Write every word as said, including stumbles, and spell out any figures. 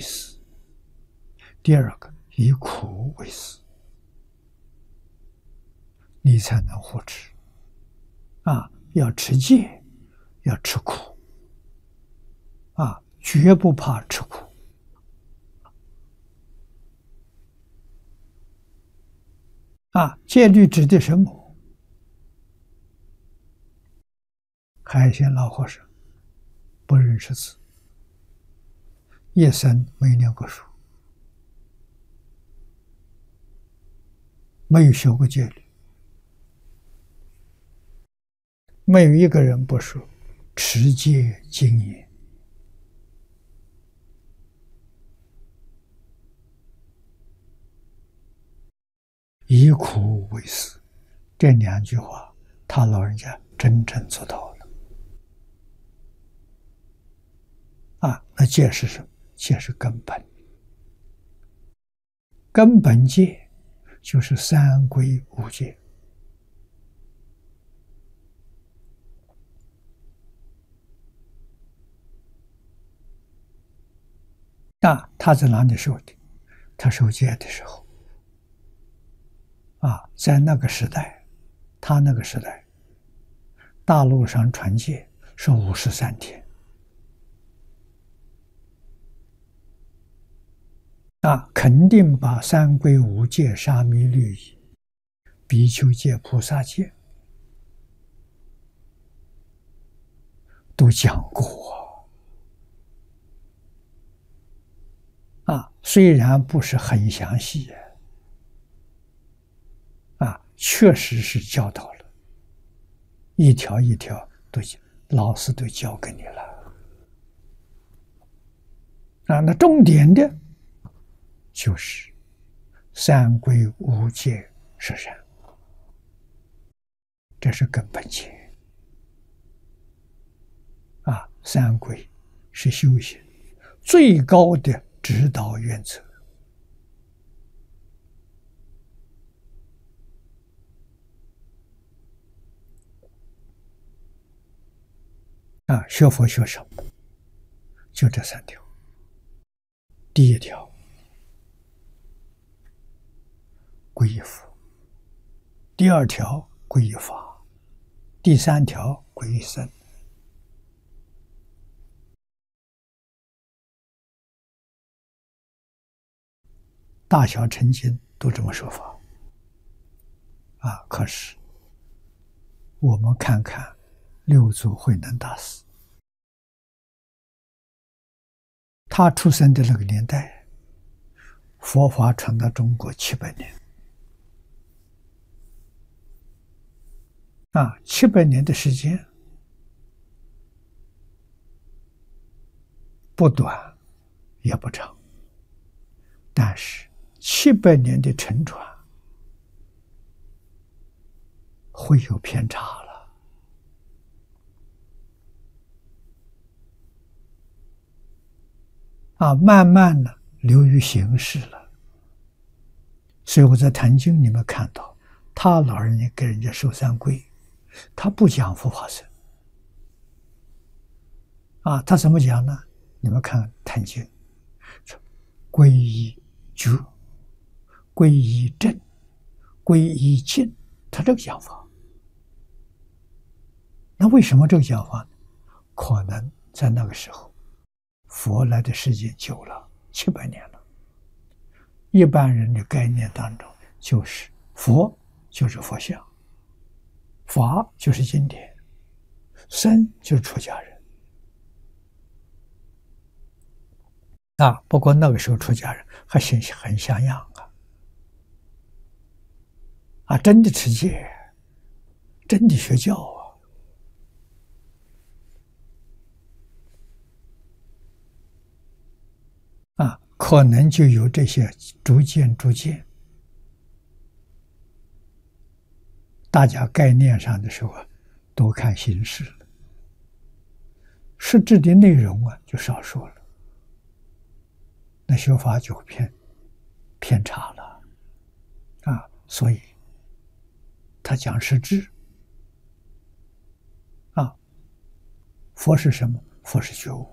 师；第二个，以苦为师，你才能获持。啊，要持戒，要吃苦，啊，绝不怕吃苦。啊，戒律指的什么？海鲜老和尚不认识字，一生没念过书，没有学过戒律，没有一个人不说持戒精严。以苦为师，这两句话，他老人家真正做到了。啊，那戒是什么？戒是根本，根本戒就是三归五戒。那他在哪里受的？他受戒的时候，啊，在那个时代，他那个时代，大陆上传戒是五十三天。啊，肯定把三归五戒、沙弥律仪、比丘戒、菩萨戒都讲过。啊，虽然不是很详细，啊，确实是教导了，一条一条都老师都教给你了。啊，那重点的就是三归五戒十善，这是根本戒。啊，三归是修行最高的指导原则。啊，学佛学什么？就这三条。第一条，皈依佛；第二条，皈依法；第三条，皈依僧。大小乘经都这么说法。啊，可是我们看看六祖慧能大师，他出生的那个年代，佛法传到中国七百年。啊，七百年的时间不短也不长，但是七百年的沉传会有偏差了。啊，慢慢的流于形式了。所以我在《坛经》里面看到，他老人家给人家受三皈，他不讲佛法僧。啊，他怎么讲呢？你们看《坛经》，皈依觉、皈依正、皈依净，他这个讲法。那为什么这个讲法呢？可能在那个时候，佛来的时间久了，七百年了，一般人的概念当中，就是佛就是佛像，法就是经典，僧就是出家人。啊，不过那个时候出家人还很很像样啊，啊，真的持戒，真的学教啊。啊，可能就有这些逐渐逐渐，大家概念上的时候啊，多看形式了，实质的内容啊就少说了，那学法就会偏偏差了。啊，所以他讲实质。啊，佛是什么？佛是觉悟。